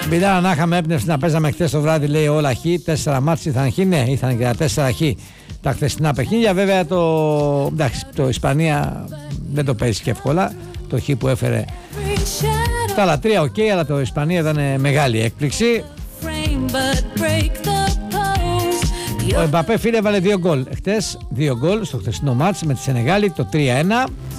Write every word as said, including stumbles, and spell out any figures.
Μπιλάρα, να είχαμε έμπνευση να παίζαμε χθες το βράδυ, λέει όλα χ. Τέσσερα μάτς ήρθαν χ, ναι, ήρθαν και τα τέσσερα χ τα χθεσινά παιχνίδια. Βέβαια το, εντάξει, το Ισπανία δεν το παίζει και εύκολα. Το χ που έφερε τα άλλα τρία, οκ, okay, αλλά το Ισπανία ήταν μεγάλη έκπληξη. Ο Εμπαπέ, φίλε, έβαλε δύο γκολ χτες, δύο γκολ στο χθεσινό μάτς με τη Σενεγάλη, το τρία ένα.